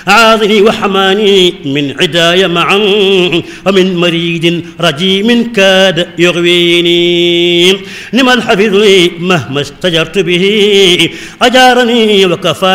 عاذني وحماني من عداي معا ومن مريد رجيم كاد يغويني. نم الحفظ لي مهما استجرت به أجارني وكفى